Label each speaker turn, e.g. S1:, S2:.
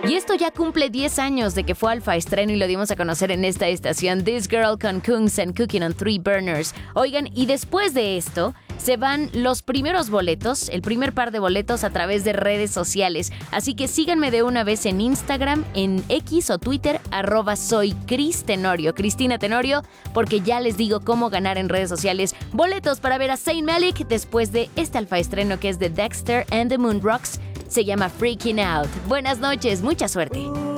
S1: Y esto ya cumple 10 años de que fue alfa estreno y lo dimos a conocer en esta estación, This Girl con Kungs and Cooking on Three Burners. Oigan, y después de esto se van los primeros boletos, el primer par de boletos a través de redes sociales. Así que síganme de una vez en Instagram, en X o Twitter, @soy Cris Tenorio, Cristina Tenorio, porque ya les digo cómo ganar en redes sociales boletos para ver a Zayn Malik después de este alfa estreno que es de Dexter and the Moon Rocks. Se llama Freaking Out. Buenas noches, mucha suerte.